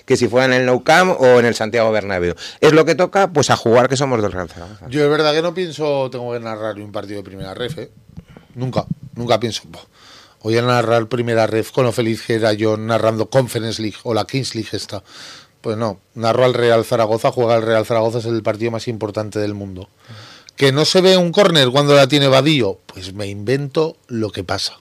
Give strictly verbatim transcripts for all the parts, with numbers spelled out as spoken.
que si fuera en el Nou Camp o en el Santiago Bernabéu. Es lo que toca, pues a jugar, que somos del Real Zaragoza. Yo es verdad que no pienso, tengo que narrar un partido de primera ref, ¿eh? Nunca, nunca pienso, voy a narrar primera ref con lo feliz que era yo narrando Conference League o la Kings League esta. Pues no, narro al Real Zaragoza, juega al Real Zaragoza, es el partido más importante del mundo. Que no se ve un córner cuando la tiene Vadillo, pues me invento lo que pasa.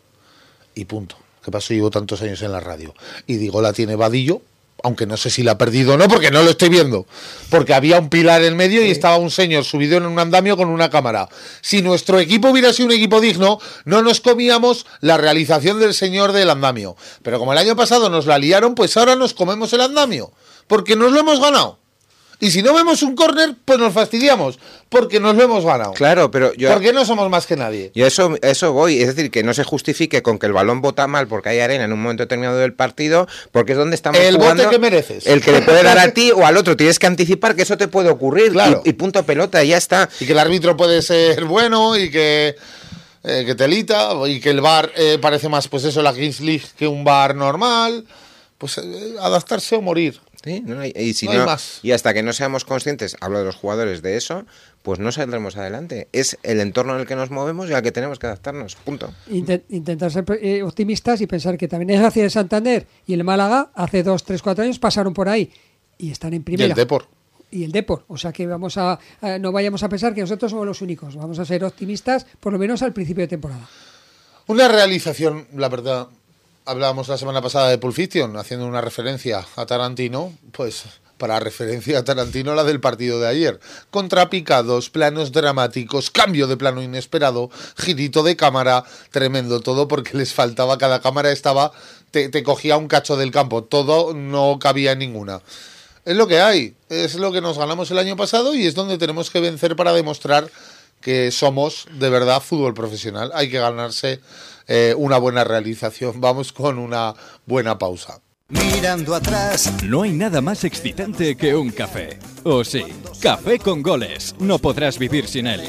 Y punto. ¿Qué pasó? Llevo tantos años en la radio. Y digo, la tiene Vadillo, aunque no sé si la ha perdido o no, porque no lo estoy viendo. Porque había un pilar en medio y estaba un señor subido en un andamio con una cámara. Si nuestro equipo hubiera sido un equipo digno, no nos comíamos la realización del señor del andamio. Pero como el año pasado nos la liaron, pues ahora nos comemos el andamio. Porque nos lo hemos ganado. Y si no vemos un córner, pues nos fastidiamos, porque nos lo hemos ganado. Claro, pero yo... Porque no somos más que nadie. Yo eso, eso voy, es decir, que no se justifique con que el balón bota mal porque hay arena en un momento determinado del partido, porque es donde estamos el jugando... El bote que mereces. El que le puede dar a ti o al otro. Tienes que anticipar que eso te puede ocurrir. Claro. Y, y punto pelota, ya está. Y que el árbitro puede ser bueno y que... Eh, que telita, y que el V A R eh, parece más, pues eso, la Kings League que un V A R normal. Pues eh, adaptarse o morir. Sí, no hay, y, si no no, hay más. Y hasta que no seamos conscientes, hablo de los jugadores, de eso, pues no saldremos adelante. Es el entorno en el que nos movemos y al que tenemos que adaptarnos, punto. Intent, intentar ser eh, optimistas y pensar que también es hacia el Santander y el Málaga hace dos, tres, cuatro años pasaron por ahí y están en primera. Y el Depor. Y el Depor, o sea que vamos a, a no vayamos a pensar que nosotros somos los únicos, vamos a ser optimistas por lo menos al principio de temporada. Una realización, la verdad. Hablábamos la semana pasada de Pulp Fiction, haciendo una referencia a Tarantino, pues para referencia a Tarantino la del partido de ayer. Contrapicados, planos dramáticos, cambio de plano inesperado, girito de cámara, tremendo todo porque les faltaba, cada cámara estaba, te, te cogía un cacho del campo, todo no cabía en ninguna. Es lo que hay, es lo que nos ganamos el año pasado y es donde tenemos que vencer para demostrar que somos de verdad fútbol profesional. Hay que ganarse eh, una buena realización. Vamos con una buena pausa. Mirando atrás. No hay nada más excitante que un café. ¿O sí? Café con goles. No podrás vivir sin él.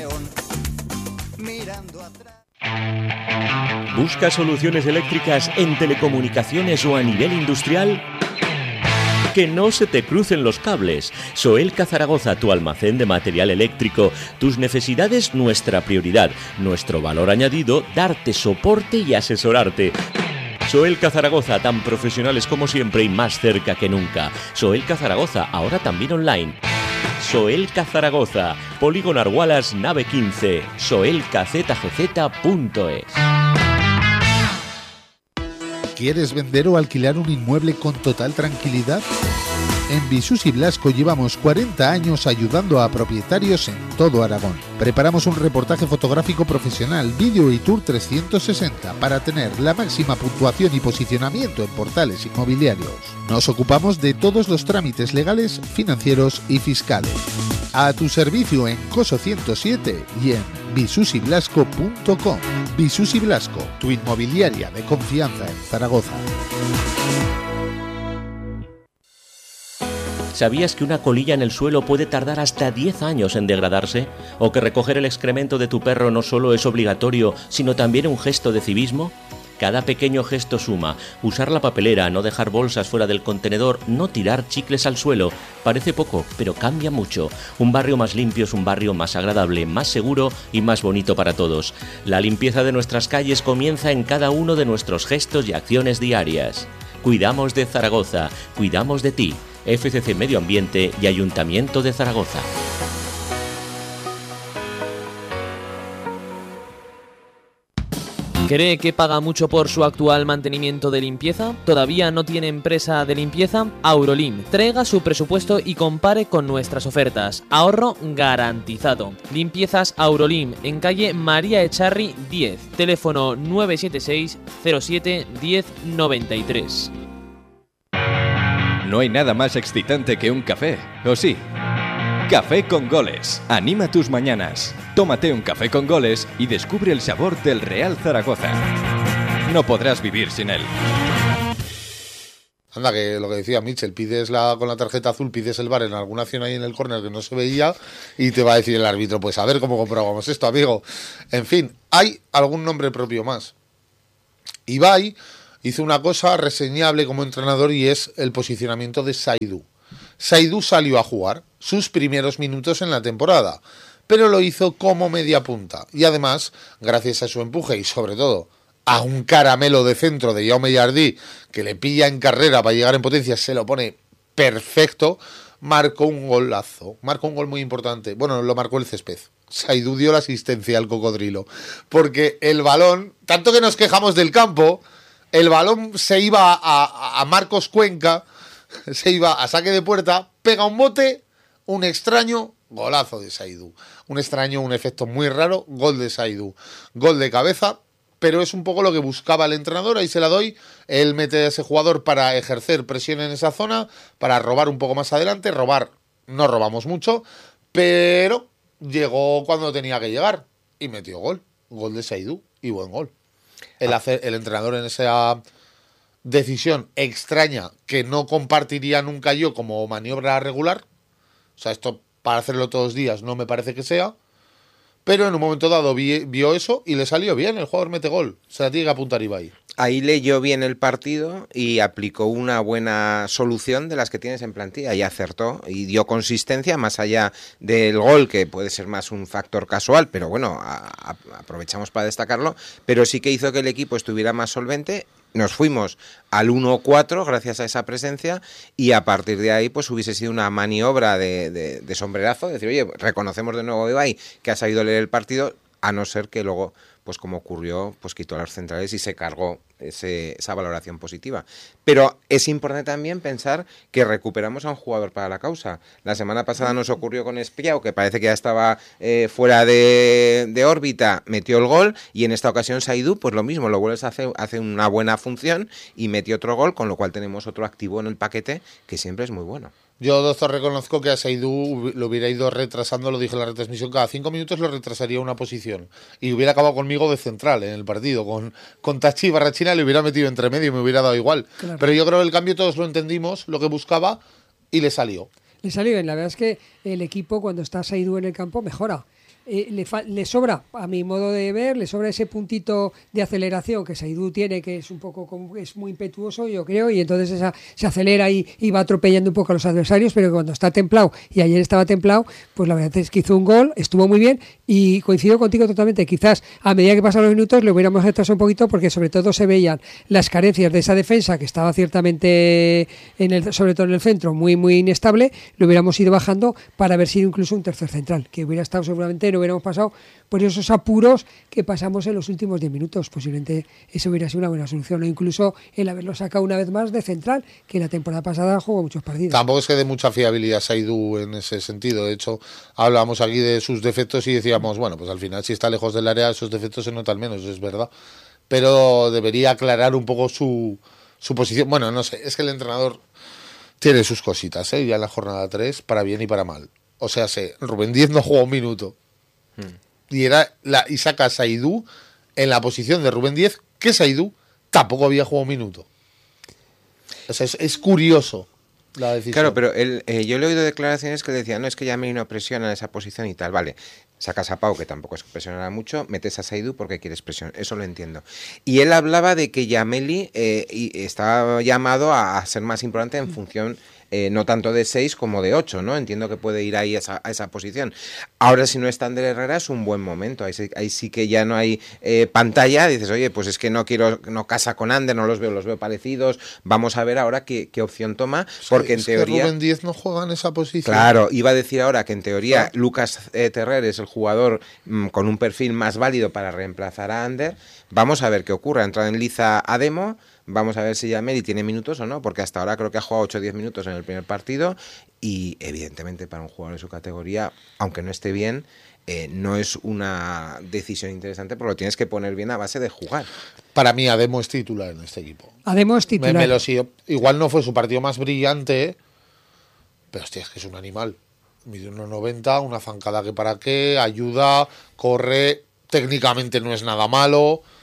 ¿Buscas soluciones eléctricas en telecomunicaciones o a nivel industrial? Que no se te crucen los cables. Soelca Zaragoza, tu almacén de material eléctrico. Tus necesidades, nuestra prioridad. Nuestro valor añadido, darte soporte y asesorarte. Soelca Zaragoza, tan profesionales como siempre y más cerca que nunca. Soelca Zaragoza, ahora también online. Soelca Zaragoza, Polígono Argualas, nave quince, soelca z g z punto es. ¿Quieres vender o alquilar un inmueble con total tranquilidad? En Visus y Blasco llevamos cuarenta años ayudando a propietarios en todo Aragón. Preparamos un reportaje fotográfico profesional, vídeo y tour trescientos sesenta para tener la máxima puntuación y posicionamiento en portales inmobiliarios. Nos ocupamos de todos los trámites legales, financieros y fiscales. A tu servicio en Coso ciento siete y en visus y blasco punto com. Visus y Blasco, tu inmobiliaria de confianza en Zaragoza. ¿Sabías que una colilla en el suelo puede tardar hasta diez años en degradarse? ¿O que recoger el excremento de tu perro no solo es obligatorio, sino también un gesto de civismo? Cada pequeño gesto suma. Usar la papelera, no dejar bolsas fuera del contenedor, no tirar chicles al suelo. Parece poco, pero cambia mucho. Un barrio más limpio es un barrio más agradable, más seguro y más bonito para todos. La limpieza de nuestras calles comienza en cada uno de nuestros gestos y acciones diarias. Cuidamos de Zaragoza, cuidamos de ti. F C C Medio Ambiente y Ayuntamiento de Zaragoza. ¿Cree que paga mucho por su actual mantenimiento de limpieza? ¿Todavía no tiene empresa de limpieza? Aurolim. Traiga su presupuesto y compare con nuestras ofertas. Ahorro garantizado. Limpiezas Aurolim en calle María Echarri diez. Teléfono nueve siete seis cero siete uno cero nueve tres. No hay nada más excitante que un café, ¿o sí? Café con goles. Anima tus mañanas. Tómate un café con goles y descubre el sabor del Real Zaragoza. No podrás vivir sin él. Anda, que lo que decía Mitchell, pides la con la tarjeta azul, pides el V A R en alguna acción ahí en el córner que no se veía y te va a decir el árbitro, pues a ver cómo comprobamos esto, amigo. En fin, hay algún nombre propio más. Ibai hizo una cosa reseñable como entrenador y es el posicionamiento de Saidou. Saidou salió a jugar sus primeros minutos en la temporada, pero lo hizo como media punta. Y además, gracias a su empuje y sobre todo a un caramelo de centro de Jaume Jardí, que le pilla en carrera para llegar en potencia, se lo pone perfecto, marcó un golazo. Marcó un gol muy importante. Bueno, lo marcó el césped. Saidou dio la asistencia al cocodrilo. Porque el balón, tanto que nos quejamos del campo, el balón se iba a, a, a Marcos Cuenca, se iba a saque de puerta, pega un bote, un extraño, golazo de Saidou. Un extraño, un efecto muy raro, gol de Saidou. Gol de cabeza, pero es un poco lo que buscaba el entrenador, ahí se la doy. Él mete a ese jugador para ejercer presión en esa zona, para robar un poco más adelante. Robar, no robamos mucho, pero llegó cuando tenía que llegar y metió gol. Gol de Saidou y buen gol. El, hacer, el entrenador en esa decisión extraña que no compartiría nunca yo como maniobra regular. O sea, esto para hacerlo todos los días no me parece que sea. Pero en un momento dado vi, vio eso y le salió bien. El jugador mete gol. Se la tiene que apuntar Ibai. Ahí leyó bien el partido y aplicó una buena solución de las que tienes en plantilla y acertó y dio consistencia más allá del gol, que puede ser más un factor casual, pero bueno, a, a, aprovechamos para destacarlo, pero sí que hizo que el equipo estuviera más solvente. Nos fuimos al uno cuatro gracias a esa presencia y a partir de ahí pues hubiese sido una maniobra de, de, de sombrerazo, decir, oye, reconocemos de nuevo a Ibai que ha sabido leer el partido, a no ser que luego, pues como ocurrió, pues quitó a los centrales y se cargó ese, esa valoración positiva. Pero es importante también pensar que recuperamos a un jugador para la causa. La semana pasada nos ocurrió con Espiao, que parece que ya estaba eh, fuera de, de órbita, metió el gol, y en esta ocasión Saidou, pues lo mismo, lo vuelves a hacer, hace una buena función y metió otro gol, con lo cual tenemos otro activo en el paquete que siempre es muy bueno. Yo, doctor, reconozco que a Saidou lo hubiera ido retrasando, lo dije en la retransmisión, cada cinco minutos lo retrasaría una posición. Y hubiera acabado conmigo de central en el partido. Con, con Tachi y Barrachina le hubiera metido entre medio y me hubiera dado igual. Claro. Pero yo creo que el cambio todos lo entendimos, lo que buscaba, y le salió. Le salió bien. La verdad es que el equipo, cuando está Saidou en el campo, mejora. Eh, le, fa- le sobra, a mi modo de ver, le sobra ese puntito de aceleración que Saidou tiene, que es un poco como, es muy impetuoso, yo creo, y entonces esa, se acelera y, y va atropellando un poco a los adversarios, pero cuando está templado, y ayer estaba templado, pues la verdad es que hizo un gol, estuvo muy bien, y coincido contigo totalmente. Quizás a medida que pasan los minutos le hubiéramos retrasado un poquito, porque sobre todo se veían las carencias de esa defensa, que estaba ciertamente, en el, sobre todo en el centro, muy muy inestable. Lo hubiéramos ido bajando para haber sido incluso un tercer central, que hubiera estado seguramente, no hubiéramos pasado por esos apuros que pasamos en los últimos diez minutos. Posiblemente eso hubiera sido una buena solución, o incluso el haberlo sacado una vez más de central, que la temporada pasada jugó muchos partidos. Tampoco es que dé mucha fiabilidad Saidou en ese sentido. De hecho, hablábamos aquí de sus defectos y decíamos, bueno, pues al final si está lejos del área esos defectos se notan menos, es verdad. Pero debería aclarar un poco su, su posición. Bueno, no sé, es que el entrenador tiene sus cositas, ¿eh? Ya en la jornada tres, para bien y para mal. O sea, sé, Rubén Díez no jugó un minuto. Y era la, y saca a Saidou en la posición de Rubén Díez, que Saidou tampoco había jugado un minuto. O sea, es, es curioso la decisión. Claro, pero él, eh, yo le he oído declaraciones que decían, no, es que ya me no presiona en esa posición y tal, vale. Sacas a Pau, que tampoco es que presionara mucho, metes a Saidou porque quieres presión, eso lo entiendo. Y él hablaba de que Yameli eh, estaba llamado a, a ser más importante en función, eh, no tanto de seis como de ocho, ¿no? Entiendo que puede ir ahí a esa, a esa posición. Ahora, si no está Ander Herrera, es un buen momento. Ahí sí, ahí sí que ya no hay eh, pantalla. Dices, oye, pues es que no quiero, no casa con Ander, no los veo, los veo parecidos. Vamos a ver ahora qué, qué opción toma, porque es en teoría... que Rubén Díez no juega en esa posición. Claro, iba a decir ahora que en teoría claro. Lucas eh, Terrer es el jugador mmm, con un perfil más válido para reemplazar a Ander. Vamos a ver qué ocurre. Entra en liza a Demo. Vamos a ver si Yameli tiene minutos o no, porque hasta ahora creo que ha jugado ocho o diez minutos en el primer partido y evidentemente para un jugador de su categoría, aunque no esté bien, eh, no es una decisión interesante porque lo tienes que poner bien a base de jugar. Para mí Ademo es titular en este equipo. Ademo es titular. Me, me lo sigo. Igual no fue su partido más brillante, pero hostia, es que es un animal. Mide uno noventa, una zancada que para qué, ayuda, corre, técnicamente no es nada malo.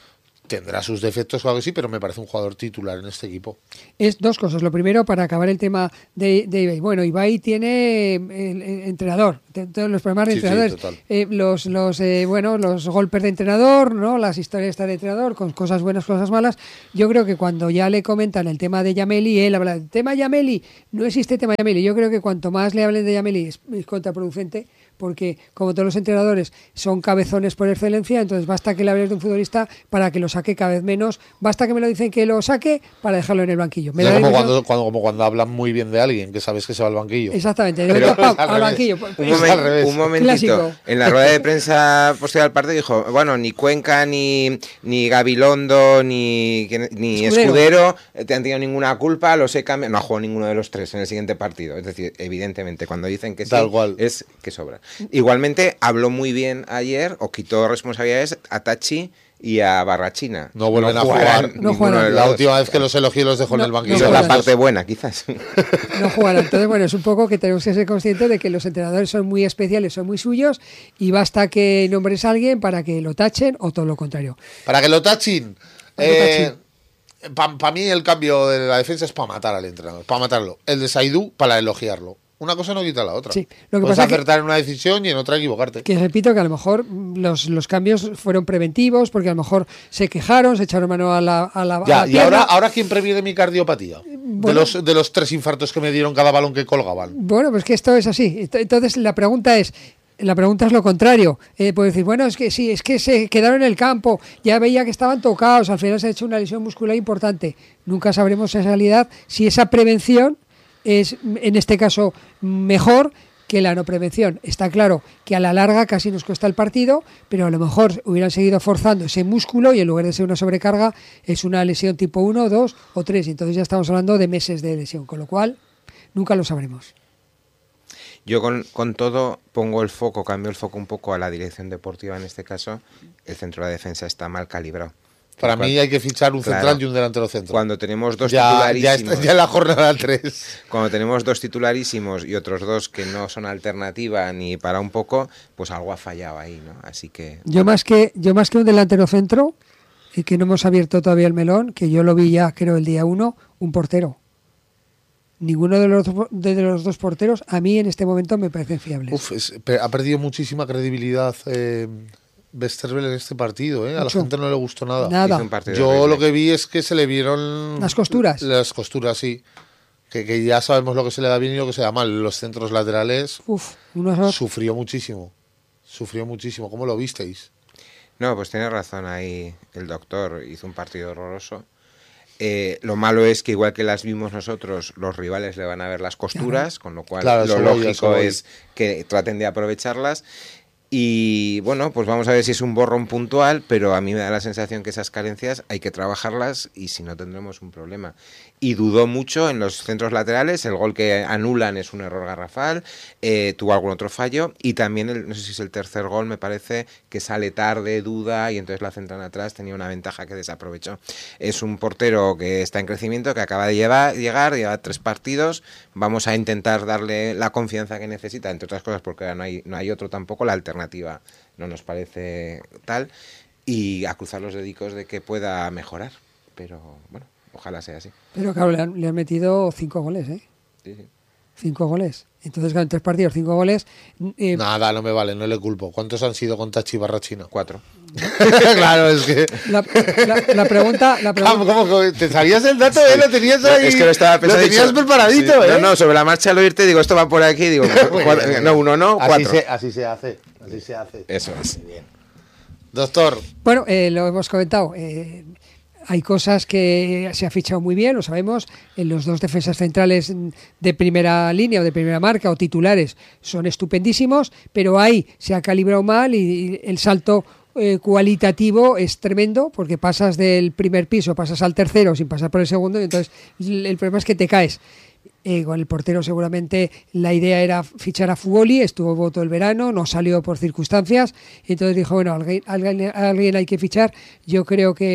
Tendrá sus defectos, claro que sí, pero me parece un jugador titular en este equipo. Es dos cosas. Lo primero, para acabar el tema de, de Ibai. Bueno, Ibai tiene el, el entrenador, todos los problemas de Sí, entrenadores. sí, total. Eh, los los eh, bueno, los golpes de entrenador, ¿no? Las historias de entrenador, con cosas buenas, cosas malas. Yo creo que cuando ya le comentan el tema de Yameli, él habla del tema Yameli, no existe tema Yameli. Yo creo que cuanto más le hablen de Yameli es, es contraproducente, porque como todos los entrenadores son cabezones por excelencia, entonces basta que le hables de un futbolista para que lo saque cada vez menos, basta que me lo dicen que lo saque para dejarlo en el banquillo. Me Es da la como, impresión- cuando, cuando, como cuando hablan muy bien de alguien, que sabes que se va al banquillo. Exactamente, de Pero momento, pam, es al al revés. banquillo. Un, Es momen- al revés. un momentito, Clásico. en la rueda de prensa posterior al partido dijo, bueno, ni Cuenca, ni, ni Gabilondo, ni, que- ni Escudero. Escudero eh, te han tenido ninguna culpa, los he cambiado, no ha jugado ninguno de los tres en el siguiente partido. Es decir, evidentemente, cuando dicen que sí, Tal cual. es que sobra. Igualmente, habló muy bien ayer, o quitó responsabilidades a Tachi y a Barrachina. No vuelven a jugarán jugar. ninguno No jugarán. de los La dos. última vez que los elogié los dejó No, en el no banquillo. Esa es la jugarán. parte buena, quizás. No jugarán. Entonces, bueno, es un poco que tenemos que ser conscientes de que los entrenadores son muy especiales, son muy suyos, y basta que nombres a alguien para que lo tachen o todo lo contrario. Para que lo tachen. Para que Eh, para mí el cambio de la defensa es para matar al entrenador, para matarlo. El de Saidú para elogiarlo. Una cosa no quita la otra. Sí, lo que Puedes pasa es que- acertar en una decisión y en otra equivocarte. Que repito que a lo mejor mm, los, los cambios fueron preventivos, porque a lo mejor se quejaron, se echaron mano a la, a la, a Ya, la y pierna. ahora, ahora ¿quién previene mi cardiopatía? De, Bueno. los, de los tres infartos que me dieron cada balón que colgaban. Bueno, pues que esto es así. Ent- Entonces la pregunta es, la pregunta es lo contrario. Eh, puedes decir, bueno, es que sí, es que se quedaron en el campo, ya veía que estaban tocados, al final se ha hecho una lesión muscular importante. Nunca sabremos en realidad si esa prevención es, en este caso, mejor que la no prevención. Está claro que a la larga casi nos cuesta el partido, pero a lo mejor hubieran seguido forzando ese músculo y en lugar de ser una sobrecarga es una lesión tipo uno, dos o tres. Y entonces ya estamos hablando de meses de lesión, con lo cual nunca lo sabremos. Yo con, con todo pongo el foco, cambio el foco un poco a la dirección deportiva en este caso. El centro de la defensa está mal calibrado. Para Cuando- mí hay que fichar un Claro. central y un delantero centro. Cuando tenemos dos ya, ya, titularísimos, está, ya en la jornada tres. cuando tenemos dos titularísimos y otros dos que no son alternativa ni para un poco, pues algo ha fallado ahí, ¿no? Así que Yo más que yo más que un delantero centro, y que no hemos abierto todavía el melón, que yo lo vi ya creo el día uno, un portero. Ninguno de los, de los dos porteros a mí en este momento me parecen fiables. Uf, es- pe- ha perdido muchísima credibilidad eh, Westerveld en este partido. ¿eh? A la Mucho. gente no le gustó nada. Nada. hizo un partido Yo horrible. lo que vi es que se le vieron... Las costuras. Las costuras, sí. Que, que ya sabemos lo que se le da bien y lo que se da mal. Los centros laterales Uf, unos sufrió muchísimo. Sufrió muchísimo. ¿Cómo lo visteis? No, pues tiene razón ahí el doctor, hizo un partido horroroso. Eh, lo malo es que igual que las vimos nosotros, los rivales le van a ver las costuras, con lo cual Claro, lo eso voy, lógico eso voy. es que traten de aprovecharlas. Y bueno, pues vamos a ver si es un borrón puntual, pero a mí me da la sensación que esas carencias hay que trabajarlas y si no tendremos un problema. Y dudó mucho en los centros laterales, el gol que anulan es un error garrafal, eh, tuvo algún otro fallo y también, el, no sé si es el tercer gol, me parece que sale tarde, duda y entonces la centran atrás, tenía una ventaja que desaprovechó. Es un portero que está en crecimiento, que acaba de llevar, llegar, lleva tres partidos, vamos a intentar darle la confianza que necesita, entre otras cosas porque no hay, no hay otro tampoco, la alternativa no nos parece tal, y a cruzar los dedicos de que pueda mejorar, pero bueno, ojalá sea así. Pero claro, le han, le han metido cinco goles, ¿eh? Sí, sí. Cinco goles. Entonces, claro, en tres partidos, cinco goles. eh, Nada, no me vale, no le culpo. ¿Cuántos han sido con Tachi Barrachina? Cuatro. Claro, es que... la, la- la pregunta... La ¿Cómo, pregunta cómo, cómo? ¿Te sabías el dato? ¿Eh? ¿Lo tenías ahí? Es que lo estaba pensando. Lo tenías he dicho, preparadito, sí. ¿eh? No, no, sobre la marcha al oírte digo, esto va por aquí, digo, Muy cuatro- bien, muy no, bien. uno no, así cuatro. Se, así se hace, así se hace. Eso es. Doctor, Bueno, eh, lo hemos comentado. eh, hay cosas que se ha fichado muy bien, lo sabemos. En los dos defensas centrales de primera línea o de primera marca o titulares son estupendísimos, pero ahí se ha calibrado mal y, y el salto eh, cualitativo es tremendo porque pasas del primer piso, pasas al tercero sin pasar por el segundo y entonces el, el problema es que te caes. Eh, con el portero seguramente la idea era fichar a Fugoli, estuvo todo el verano, no salió por circunstancias, y entonces dijo, bueno, alguien, alguien, alguien hay que fichar. Yo creo que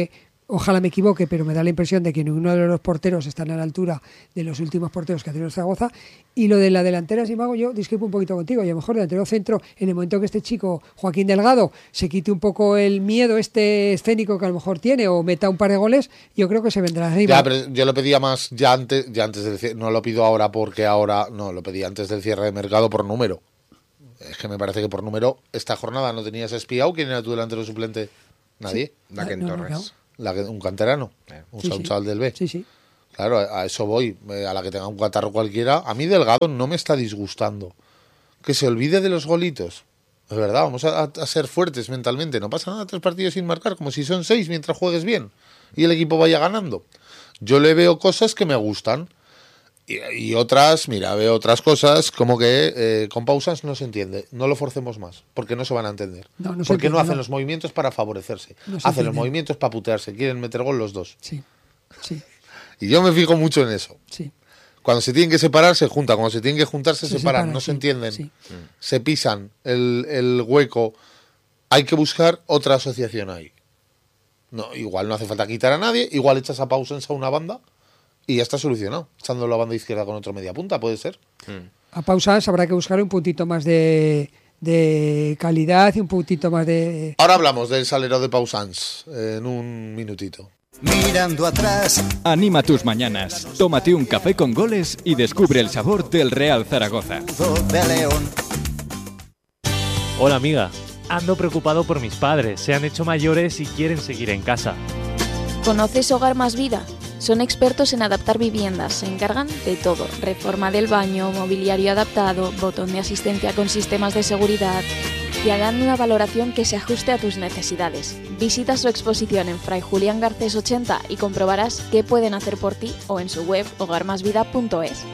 Ojalá me equivoque, pero me da la impresión de que ninguno de los porteros están a la altura de los últimos porteros que ha tenido Zaragoza. Y lo de la delantera, si me hago yo, discrepo un poquito contigo. Y a lo mejor delantero centro, en el momento que este chico, Joaquín Delgado, se quite un poco el miedo este escénico que a lo mejor tiene o meta un par de goles, yo creo que se vendrá arriba. Ya, pero yo lo pedía más ya antes, ya antes del cierre. No lo pido ahora porque ahora, no, lo pedí antes del cierre de mercado por número. Es que me parece que por número, esta jornada no tenías espiado. ¿Quién era tu delantero suplente? Nadie. Sí. Laken no, Torres. No, no. La que, un canterano, eh. un, sí, un sí. chaval del B. Sí, sí. Claro, a, a eso voy. A la que tenga un catarro cualquiera. A mí Delgado no me está disgustando. Que se olvide de los golitos. Es verdad, vamos a, a ser fuertes mentalmente. No pasa nada tres partidos sin marcar, como si son seis mientras juegues bien y el equipo vaya ganando. Yo le veo cosas que me gustan. Y, y otras, mira, veo otras cosas como que eh, con pausas no se entiende. No lo forcemos más, porque no se van a entender. No, no porque entiende, no hacen no. los movimientos para favorecerse. No hacen entiende. los movimientos para putearse. Quieren meter gol los dos. Sí, sí. Y yo me fijo mucho en eso. Sí. Cuando se tienen que separar, se juntan. Cuando se tienen que juntar, se, se separan. separan. No Sí, se entienden. Sí. Se pisan el, el hueco. Hay que buscar otra asociación ahí. No, igual no hace falta quitar a nadie. Igual echas a Pausens a una banda y ya está solucionado. Echando la banda izquierda con otro media punta, puede ser. A Pausans habrá que buscar un puntito más de, de calidad y un puntito más de... Ahora hablamos del salero de Pausans en un minutito. Mirando atrás. Anima tus mañanas. Tómate un café con goles y descubre el sabor del Real Zaragoza. De León. Hola amiga, ando preocupado por mis padres. Se han hecho mayores y quieren seguir en casa. ¿Conoces Hogar Más Vida? Son expertos en adaptar viviendas, se encargan de todo, reforma del baño, mobiliario adaptado, botón de asistencia con sistemas de seguridad. Te harán una valoración que se ajuste a tus necesidades. Visita su exposición en Fray Julián Garcés ochenta y comprobarás qué pueden hacer por ti o en su web hogar más vida punto es.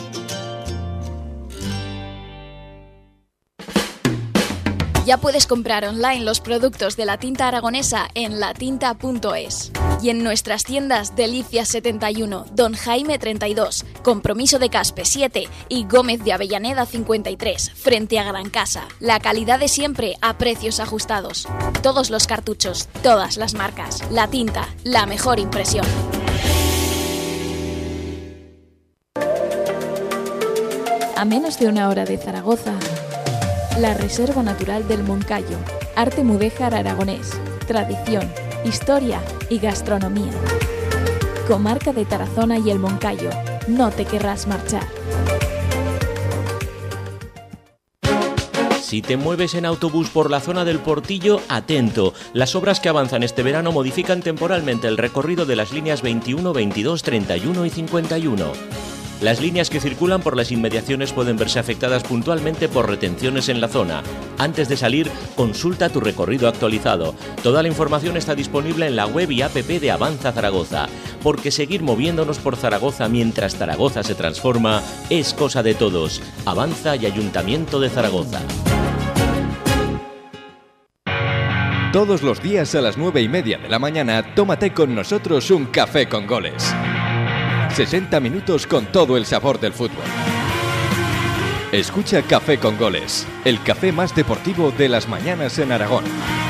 Ya puedes comprar online los productos de la tinta aragonesa en la tinta punto es. Y en nuestras tiendas Delicias setenta y uno, Don Jaime treinta y dos, Compromiso de Caspe siete y Gómez de Avellaneda cincuenta y tres, frente a Gran Casa. La calidad de siempre a precios ajustados. Todos los cartuchos, todas las marcas. La tinta, la mejor impresión. A menos de una hora de Zaragoza, la Reserva Natural del Moncayo, arte mudéjar aragonés, tradición, historia y gastronomía. Comarca de Tarazona y el Moncayo, no te querrás marchar. Si te mueves en autobús por la zona del Portillo, atento. Las obras que avanzan este verano modifican temporalmente el recorrido de las líneas veintiuno, veintidós, treinta y uno y cincuenta y uno. Las líneas que circulan por las inmediaciones pueden verse afectadas puntualmente por retenciones en la zona. Antes de salir, consulta tu recorrido actualizado. Toda la información está disponible en la web y app de Avanza Zaragoza, porque seguir moviéndonos por Zaragoza mientras Zaragoza se transforma es cosa de todos. Avanza y Ayuntamiento de Zaragoza. Todos los días a las nueve y media de la mañana, tómate con nosotros un café con goles. sesenta minutos con todo el sabor del fútbol. Escucha Café con Goles, el café más deportivo de las mañanas en Aragón.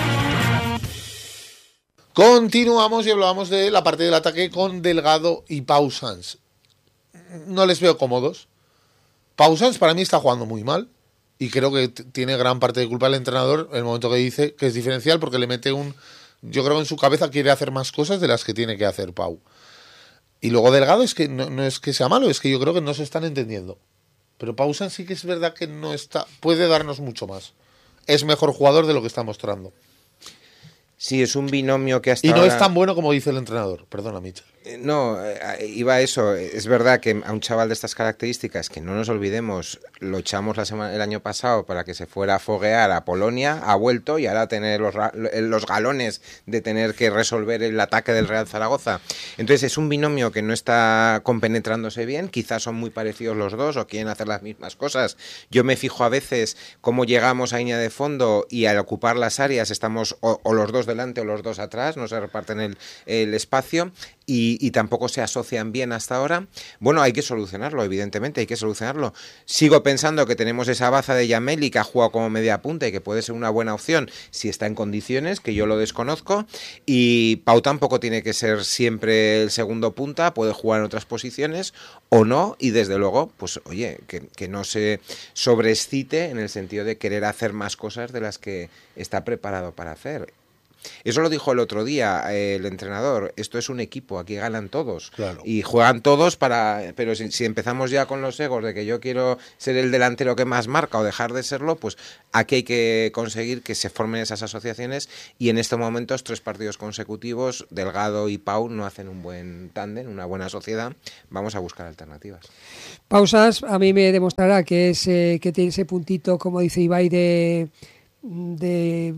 Continuamos y hablábamos de la parte del ataque con Delgado y Pausans. No les veo cómodos. Pausans para mí está jugando muy mal y creo que t- tiene gran parte de culpa el entrenador en el momento que dice que es diferencial porque le mete un... Yo creo que en su cabeza quiere hacer más cosas de las que tiene que hacer Pau. Y luego Delgado es que no, no es que sea malo, es que yo creo que no se están entendiendo. Pero Pausans sí que es verdad que no está, puede darnos mucho más. Es mejor jugador de lo que está mostrando. Sí, es un binomio que hasta Y no ahora... es tan bueno como dice el entrenador. Perdona, Michel. No, eh, iba a eso. Es verdad que a un chaval de estas características, que no nos olvidemos, lo echamos la semana, el año pasado para que se fuera a foguear a Polonia, ha vuelto y ahora tener los, los galones de tener que resolver el ataque del Real Zaragoza. Entonces es un binomio que no está compenetrándose bien, quizás son muy parecidos los dos o quieren hacer las mismas cosas. Yo me fijo a veces cómo llegamos a línea de fondo y al ocupar las áreas estamos o, o los dos de delante o los dos atrás, no se reparten el, el espacio y, y tampoco se asocian bien hasta ahora. Bueno, hay que solucionarlo, evidentemente, hay que solucionarlo. Sigo pensando que tenemos esa baza de Yameli que ha jugado como media punta y que puede ser una buena opción si está en condiciones, que yo lo desconozco, y Pau tampoco tiene que ser siempre el segundo punta, puede jugar en otras posiciones o no, y desde luego, pues oye, que, que no se sobreexcite en el sentido de querer hacer más cosas de las que está preparado para hacer. Eso lo dijo el otro día eh, el entrenador, esto es un equipo, aquí ganan todos, claro. Y juegan todos para, pero si, si empezamos ya con los egos de que yo quiero ser el delantero que más marca o dejar de serlo, pues aquí hay que conseguir que se formen esas asociaciones, y en estos momentos tres partidos consecutivos Delgado y Pau no hacen un buen tándem, una buena sociedad. Vamos a buscar alternativas. Pausas a mí me demostrará que es eh, que tiene ese puntito, como dice Ibai, de de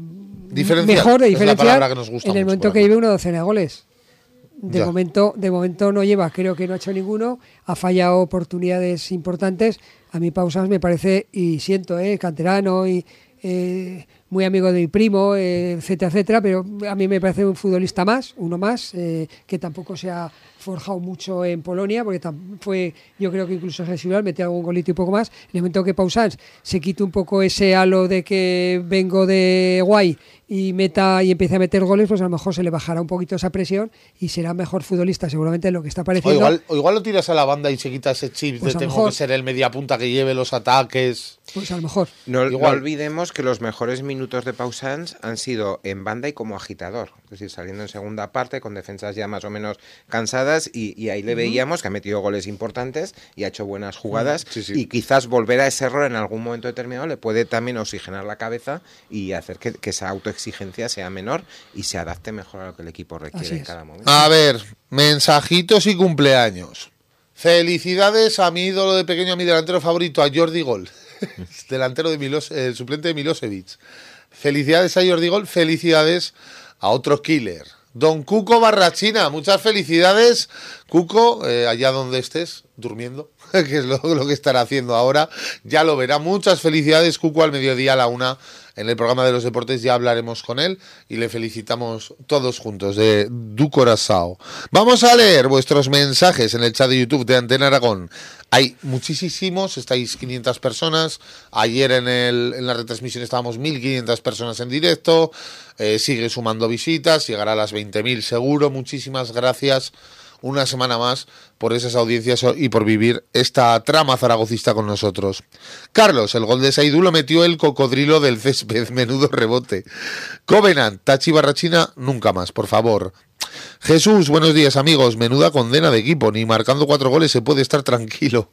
mejor de diferenciar en el mucho, momento que lleve una docena de goles. De ya. momento de momento no lleva, creo que no ha hecho ninguno, ha fallado oportunidades importantes. A mí Pausas me parece, y siento, eh, canterano y eh, muy amigo de mi primo, eh, etcétera, etcétera, pero a mí me parece un futbolista más, uno más, eh, que tampoco se ha forjado mucho en Polonia, porque fue, yo creo que incluso Gesiural metió algún golito y poco más. En el momento que Pausans se quite un poco ese halo de que vengo de guay y meta y empiece a meter goles, pues a lo mejor se le bajará un poquito esa presión y será mejor futbolista seguramente lo que está pareciendo. O igual, o igual lo tiras a la banda y se quita ese chip pues de tengo mejor, que ser el mediapunta que lleve los ataques. Pues a lo mejor. No, igual. No olvidemos que los mejores minutos de Pausans han sido en banda y como agitador, es decir, saliendo en segunda parte con defensas ya más o menos cansadas, y, y ahí le veíamos que ha metido goles importantes y ha hecho buenas jugadas, sí, sí. Y quizás volver a ese error en algún momento determinado le puede también oxigenar la cabeza y hacer que, que esa autoexigencia sea menor y se adapte mejor a lo que el equipo requiere en cada momento. A ver, mensajitos y cumpleaños. Felicidades a mi ídolo de pequeño, a mi delantero favorito, a Jordi Gol, delantero de Milos, el suplente de Milosevic. Felicidades a Jordi Gol, felicidades a otro killer, Don Cuco Barrachina. Muchas felicidades, Cuco, eh, allá donde estés, durmiendo, que es lo, lo que estará haciendo ahora. Ya lo verá. Muchas felicidades, Cuco, al mediodía a la una. En el programa de los deportes ya hablaremos con él y le felicitamos todos juntos de Du Corazao. Vamos a leer vuestros mensajes en el chat de YouTube de Antena Aragón. Hay muchísimos, estáis quinientas personas. Ayer en, el, en la retransmisión estábamos mil quinientas personas en directo. Eh, sigue sumando visitas, llegará a las veinte mil seguro. Muchísimas gracias una semana más por esas audiencias y por vivir esta trama zaragocista con nosotros. Carlos, el gol de Saidú lo metió el cocodrilo del césped, menudo rebote. Covenant, Tachi Barrachina, nunca más, por favor. Jesús, buenos días amigos, menuda condena de equipo, ni marcando cuatro goles se puede estar tranquilo.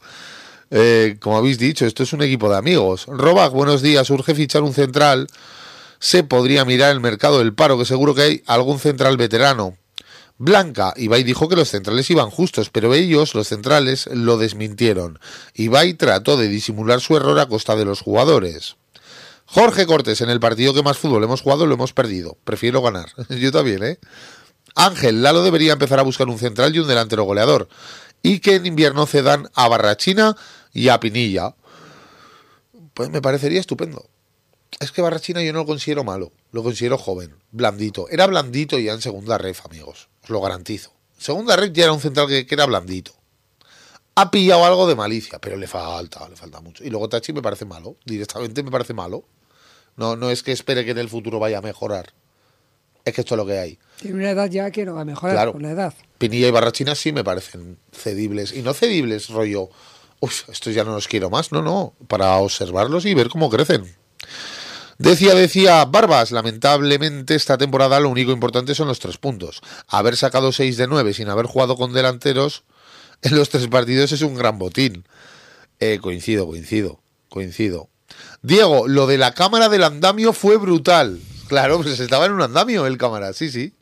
Eh, como habéis dicho, esto es un equipo de amigos. Robac, buenos días, urge fichar un central. Se podría mirar el mercado del paro, que seguro que hay algún central veterano. Blanca, Ibai dijo que los centrales iban justos, pero ellos, los centrales, lo desmintieron. Ibai trató de disimular su error a costa de los jugadores. Jorge Cortés, en el partido que más fútbol hemos jugado lo hemos perdido. Prefiero ganar. Yo también, ¿eh? Ángel, Lalo debería empezar a buscar un central y un delantero goleador. Y que en invierno cedan a Barrachina y a Pinilla. Pues me parecería estupendo. Es que Barrachina yo no lo considero malo, lo considero joven, blandito. Era blandito ya en segunda ref, amigos, os lo garantizo. Segunda ref ya era un central que, que era blandito. Ha pillado algo de malicia, pero le falta, le falta mucho. Y luego Tachi me parece malo, directamente me parece malo. No, no es que espere que en el futuro vaya a mejorar. Es que esto es lo que hay. Tiene una edad ya que no va a mejorar, claro, con la edad. Pinilla y Barrachina sí me parecen cedibles. Y no cedibles, rollo, uff, estos ya no los quiero más. No, no, para observarlos y ver cómo crecen. Decía, decía Barbas, lamentablemente esta temporada lo único importante son los tres puntos. Haber sacado seis de nueve sin haber jugado con delanteros en los tres partidos es un gran botín. Eh, coincido, coincido, coincido. Diego, lo de la cámara del andamio fue brutal. Claro, pues estaba en un andamio el cámara, sí, sí.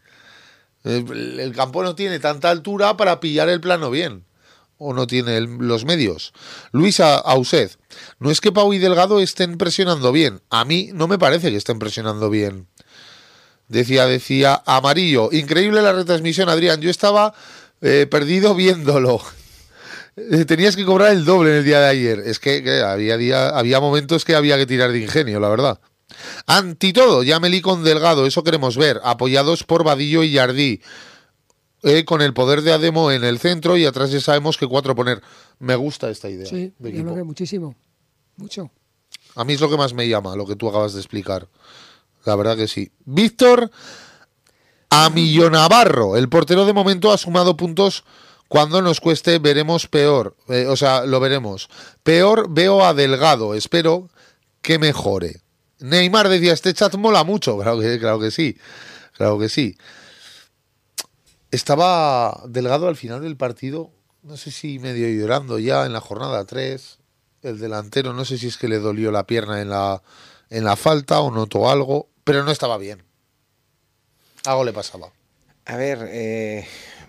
El, el campo no tiene tanta altura para pillar el plano bien. O no tiene el, los medios. Luisa Auset, no es que Pau y Delgado estén presionando bien. A mí no me parece que estén presionando bien. Decía, decía Amarillo, increíble la retransmisión, Adrián. Yo estaba eh, perdido viéndolo. Eh, tenías que cobrar el doble en el día de ayer. Es que, que había, día, había momentos que había que tirar de ingenio, la verdad. Anti todo, Yameli con Delgado, eso queremos ver, apoyados por Vadillo y Jardí, eh, con el poder de Ademo en el centro y atrás ya sabemos que cuatro poner. Me gusta esta idea. Sí, de yo lo veo muchísimo, mucho. A mí es lo que más me llama, lo que tú acabas de explicar. La verdad que sí. Víctor Amillo Navarro, el portero de momento ha sumado puntos. Cuando nos cueste veremos peor, eh, o sea, lo veremos. Peor veo a Delgado, espero que mejore. Neymar decía, este chat mola mucho, claro que, claro que sí, claro que sí. Estaba Delgado al final del partido, no sé si medio llorando ya en la jornada tres, el delantero, no sé si es que le dolió la pierna en la, en la falta o notó algo, pero no estaba bien. Algo le pasaba. A ver, eh...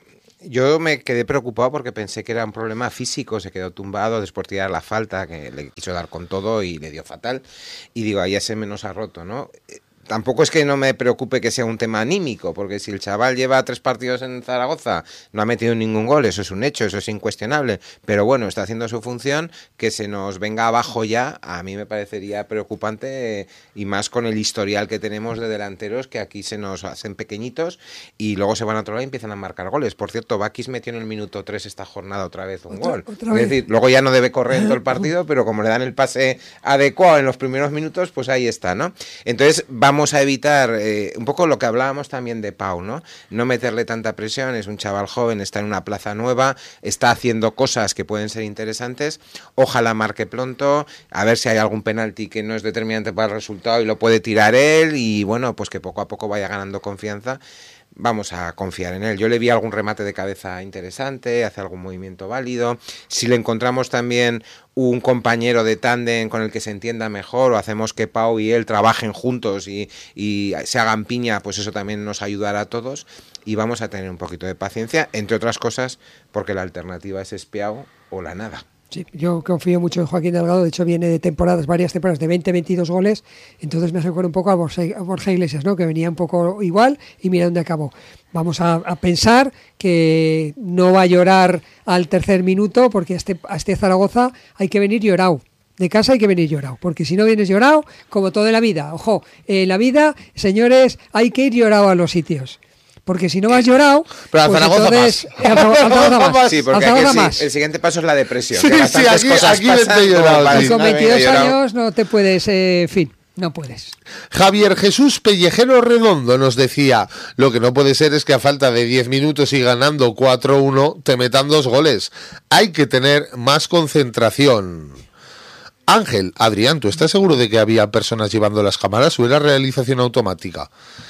yo me quedé preocupado porque pensé que era un problema físico, se quedó tumbado después de tirar la falta, que le quiso dar con todo y le dio fatal, y digo, ahí ese menos ha roto, ¿no? Tampoco es que no me preocupe que sea un tema anímico, porque si el chaval lleva tres partidos en Zaragoza, no ha metido ningún gol, eso es un hecho, eso es incuestionable, pero bueno, está haciendo su función, que se nos venga abajo ya, a mí me parecería preocupante, y más con el historial que tenemos de delanteros, que aquí se nos hacen pequeñitos, y luego se van a otro lado y empiezan a marcar goles. Por cierto, Bakis metió en el minuto tres esta jornada otra vez un ¿Otra, gol. otra vez? Es decir, luego ya no debe correr todo el partido, pero como le dan el pase adecuado en los primeros minutos, pues ahí está, ¿no? Entonces, vamos a evitar eh, un poco lo que hablábamos también de Pau, ¿no? No meterle tanta presión, es un chaval joven, está en una plaza nueva, está haciendo cosas que pueden ser interesantes, ojalá marque pronto, a ver si hay algún penalti que no es determinante para el resultado y lo puede tirar él, y bueno, pues que poco a poco vaya ganando confianza. Vamos a confiar en él. Yo le vi algún remate de cabeza interesante, hace algún movimiento válido. Si le encontramos también un compañero de tándem con el que se entienda mejor, o hacemos que Pau y él trabajen juntos y, y se hagan piña, pues eso también nos ayudará a todos, y vamos a tener un poquito de paciencia, entre otras cosas porque la alternativa es Espiao o la nada. Sí, yo confío mucho en Joaquín Delgado, de hecho viene de temporadas, varias temporadas de veinte, veintidós goles, entonces me hace un poco a Borja, a Borja Iglesias, ¿no? Que venía un poco igual y mira dónde acabó. Vamos a, a pensar que no va a llorar al tercer minuto, porque a este, a este Zaragoza hay que venir llorado. De casa hay que venir llorado, porque si no vienes llorado, como todo en la vida, ojo, en la vida, señores, hay que ir llorado a los sitios. Porque si no vas llorado, pero pues Zaragoza entonces más. Al Zaragoza más. Sí, porque Al aquí Zaragoza el, más. el siguiente paso es la depresión. Sí, que sí, bastantes aquí, cosas aquí pasan vente llorado, como para sí. Y con no venga veintidós llorado. años no te puedes, eh, en fin, no puedes. Javier Jesús Pellejero Redondo nos decía, lo que no puede ser es que a falta de diez minutos y ganando cuatro uno te metan dos goles. Hay que tener más concentración. Ángel, Adrián, ¿tú estás seguro de que había personas llevando las cámaras o era realización automática?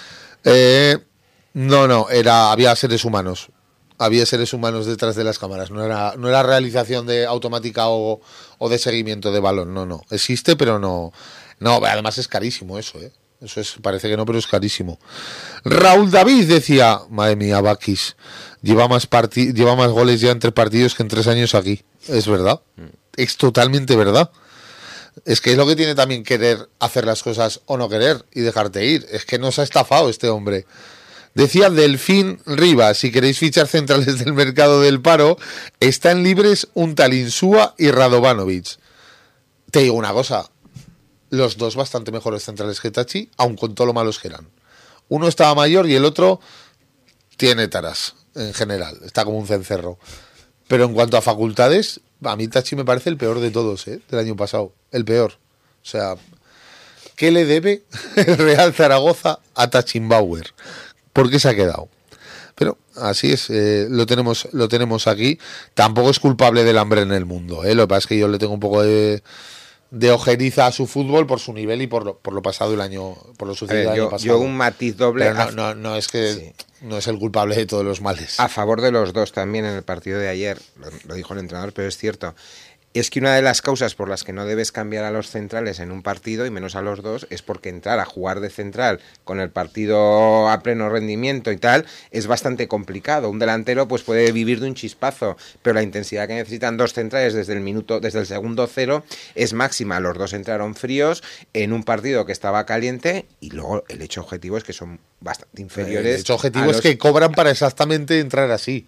Eh, no, no, era había seres humanos. Había seres humanos detrás de las cámaras. No era, no era realización de automática o, o de seguimiento de balón. No, no. Existe, pero no. No, además es carísimo eso, ¿eh? Eso es, parece que no, pero es carísimo. Raúl David decía, madre mía, Bakis, lleva más, parti- lleva más goles ya en tres partidos que en tres años aquí. Es verdad. Es totalmente verdad. Es que es lo que tiene también querer hacer las cosas o no querer y dejarte ir. Es que nos ha estafado este hombre. Decía Delfín Rivas, si queréis fichar centrales del mercado del paro, están libres un tal Insúa y Radovanovic. Te digo una cosa, los dos bastante mejores centrales que Tachi, aun con todo lo malos que eran. Uno estaba mayor y el otro tiene taras, en general, está como un cencerro. Pero en cuanto a facultades, a mí Tachi me parece el peor de todos, ¿eh? Del año pasado, el peor. O sea, ¿qué le debe el Real Zaragoza a Tachimbauer? ¿Por qué se ha quedado? Pero así es, eh, lo tenemos lo tenemos aquí. Tampoco es culpable del hambre en el mundo, ¿eh? Lo que pasa es que yo le tengo un poco de, de ojeriza a su fútbol por su nivel y por lo, por lo pasado el año, por lo sucedido ver, el yo, año pasado. Yo un matiz doble. Pero no, a, no, no es que sí. no es el culpable de todos los males. A favor de los dos también en el partido de ayer, lo, lo dijo el entrenador, pero es cierto. Es que una de las causas por las que no debes cambiar a los centrales en un partido, y menos a los dos, es porque entrar a jugar de central con el partido a pleno rendimiento y tal, es bastante complicado. Un delantero pues puede vivir de un chispazo, pero la intensidad que necesitan dos centrales desde el minuto, desde el segundo cero es máxima. Los dos entraron fríos en un partido que estaba caliente, y luego el hecho objetivo es que son bastante inferiores. El hecho objetivo a es los... que cobran para exactamente entrar así.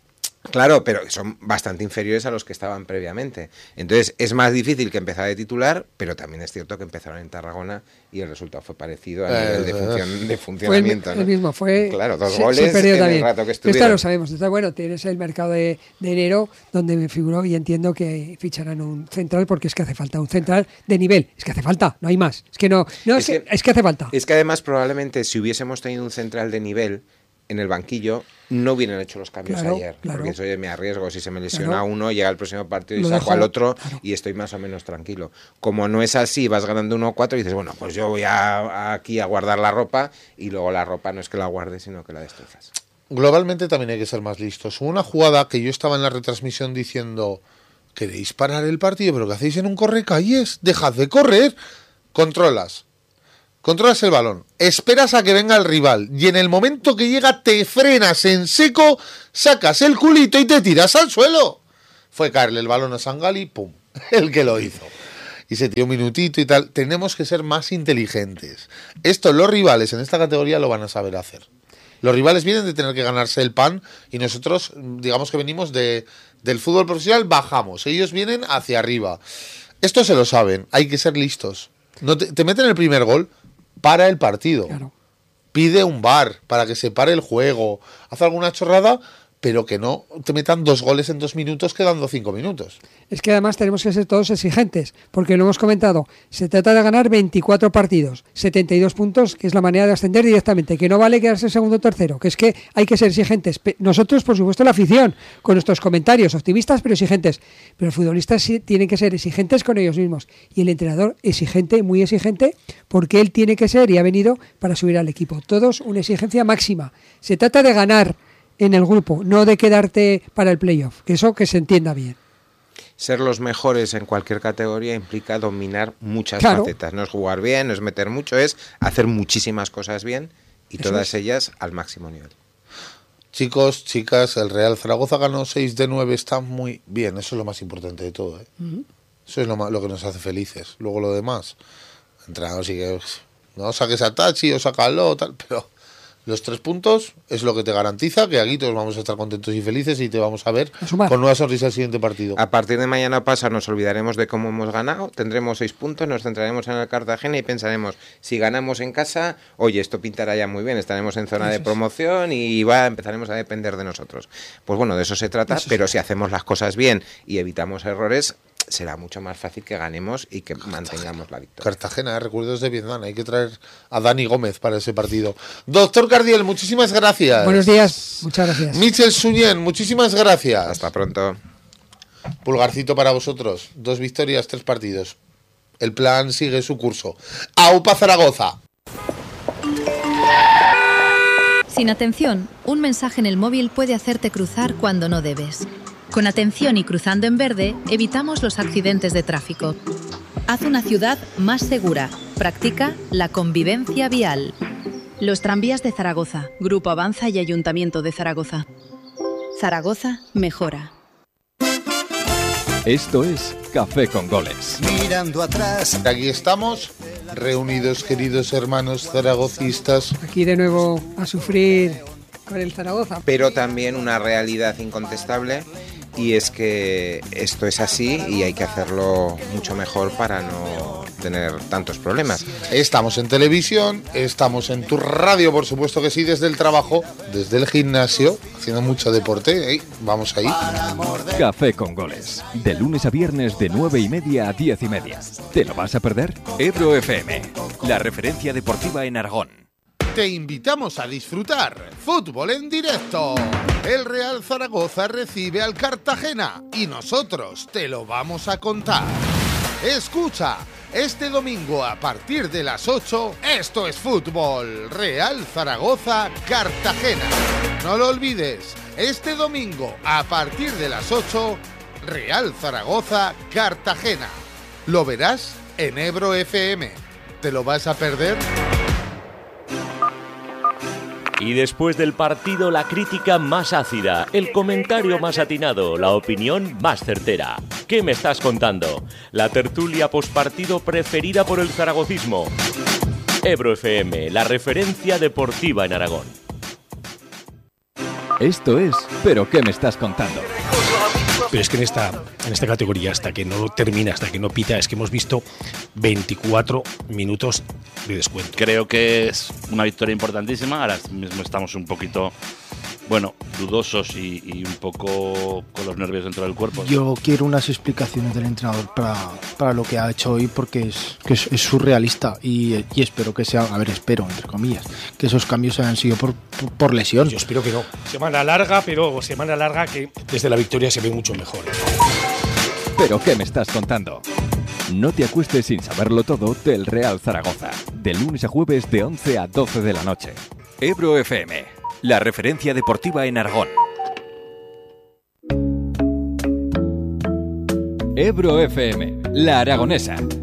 Claro, pero son bastante inferiores a los que estaban previamente. Entonces es más difícil que empezara de titular, pero también es cierto que empezaron en Tarragona y el resultado fue parecido a nivel de, función, de funcionamiento. Fue el, ¿no? el mismo, fue... Claro, dos se, goles se perdió en también. el rato que estuvieron. Esto lo sabemos. Entonces, bueno, tienes el mercado de, de enero donde me figuró y entiendo que ficharán un central porque es que hace falta un central de nivel. Es que hace falta, no hay más. Es que no, no es, es, que, que, es que hace falta. Es que además probablemente si hubiésemos tenido un central de nivel en el banquillo no hubieran hecho los cambios claro, ayer, claro. porque eso, oye, me arriesgo, si se me lesiona claro. uno, llega el próximo partido y Lo saco dejo, al otro claro. y estoy más o menos tranquilo. Como no es así, vas ganando uno a cuatro y dices, bueno, pues yo voy a, a aquí a guardar la ropa y luego la ropa no es que la guardes, sino que la destrozas. Globalmente también hay que ser más listos. Hubo una jugada que yo estaba en la retransmisión diciendo, ¿queréis parar el partido? ¿Pero qué hacéis en un correcalles? ¡Dejad de correr! Controlas. Controlas el balón, esperas a que venga el rival y en el momento que llega te frenas en seco, sacas el culito y te tiras al suelo. Fue caerle el balón a Sangali, pum, el que lo hizo. Y se tiró un minutito y tal. Tenemos que ser más inteligentes. Esto los rivales en esta categoría lo van a saber hacer. Los rivales vienen de tener que ganarse el pan y nosotros, digamos que venimos de, del fútbol profesional, bajamos. Ellos vienen hacia arriba. Esto se lo saben, hay que ser listos. No te, te meten el primer gol, para el partido. Claro. Pide un V A R para que se pare el juego. Haz alguna chorrada, pero que no te metan dos goles en dos minutos quedando cinco minutos. Es que además tenemos que ser todos exigentes, porque lo hemos comentado, se trata de ganar veinticuatro partidos, setenta y dos puntos, que es la manera de ascender directamente, que no vale quedarse segundo o tercero, que es que hay que ser exigentes. Nosotros, por supuesto, la afición, con nuestros comentarios, optimistas pero exigentes, pero los futbolistas sí tienen que ser exigentes con ellos mismos, y el entrenador exigente, muy exigente, porque él tiene que ser y ha venido para subir al equipo. Todos una exigencia máxima. Se trata de ganar en el grupo, no de quedarte para el playoff, que eso que se entienda bien. Ser los mejores en cualquier categoría implica dominar muchas claro. facetas. No es jugar bien, no es meter mucho, es hacer muchísimas cosas bien y Eso todas es. ellas al máximo nivel. Chicos, chicas, el Real Zaragoza ganó seis de nueve, está muy bien. Eso es lo más importante de todo, ¿eh? Uh-huh. Eso es lo, más, lo que nos hace felices. Luego lo demás, entrenador sigue, no saques a Tachi o sácalo, tal, pero los tres puntos es lo que te garantiza que aquí todos vamos a estar contentos y felices y te vamos a ver a con nueva sonrisa el siguiente partido. A partir de mañana pasa, nos olvidaremos de cómo hemos ganado, tendremos seis puntos, nos centraremos en el Cartagena y pensaremos, si ganamos en casa, oye, esto pintará ya muy bien, estaremos en zona eso de promoción es. Y va, empezaremos a depender de nosotros. Pues bueno, de eso se trata, eso pero es. Si hacemos las cosas bien y evitamos errores, será mucho más fácil que ganemos y que Cartagena. Mantengamos la victoria. Cartagena, ¿eh? Recuerdos de Vietnam, hay que traer a Dani Gómez para ese partido. Doctor Cardiel, muchísimas gracias. Buenos días, muchas gracias. Michel Suñén, muchísimas gracias. Hasta pronto. Pulgarcito para vosotros, dos victorias, tres partidos. El plan sigue su curso. ¡Aupa Zaragoza! Sin atención, un mensaje en el móvil puede hacerte cruzar cuando no debes. Con atención y cruzando en verde, evitamos los accidentes de tráfico. Haz una ciudad más segura. Practica la convivencia vial. Los tranvías de Zaragoza, Grupo Avanza y Ayuntamiento de Zaragoza. Zaragoza mejora. Esto es Café con Goles. Mirando atrás. Aquí estamos, reunidos, queridos hermanos zaragocistas. Aquí de nuevo a sufrir con el Zaragoza. Pero también una realidad incontestable. Y es que esto es así y hay que hacerlo mucho mejor para no tener tantos problemas. Estamos en televisión, estamos en tu radio, por supuesto que sí, desde el trabajo, desde el gimnasio, haciendo mucho deporte. ¿eh? Vamos ahí. Café con Goles, de lunes a viernes de nueve y media a diez y media. ¿Te lo vas a perder? Ebro F M, la referencia deportiva en Aragón. Te invitamos a disfrutar fútbol en directo. El Real Zaragoza recibe al Cartagena y nosotros te lo vamos a contar. Escucha, este domingo a partir de las ocho, esto es fútbol. Real Zaragoza, Cartagena. No lo olvides, este domingo a partir de las ocho, Real Zaragoza, Cartagena. Lo verás en Ebro F M. ¿Te lo vas a perder? Y después del partido, la crítica más ácida, el comentario más atinado, la opinión más certera. ¿Qué me estás contando? La tertulia postpartido preferida por el zaragocismo. Ebro F M, la referencia deportiva en Aragón. Esto es ¿Pero qué me estás contando? Pero es que en esta, en esta categoría, hasta que no termina, hasta que no pita, es que hemos visto veinticuatro minutos de descuento. Creo que es una victoria importantísima. Ahora mismo estamos un poquito, bueno, dudosos y, y un poco con los nervios dentro del cuerpo. Yo quiero unas explicaciones del entrenador para, para lo que ha hecho hoy, porque es, que es, es surrealista y, y espero que sea, a ver, espero, entre comillas, que esos cambios hayan sido por, por, por lesión. Yo espero que no. Semana larga, pero semana larga que desde la victoria se ve mucho mejor. ¿Pero qué me estás contando? No te acuestes sin saberlo todo del Real Zaragoza. De lunes a jueves de once a doce de la noche. Ebro F M, la referencia deportiva en Aragón. Ebro F M, la aragonesa.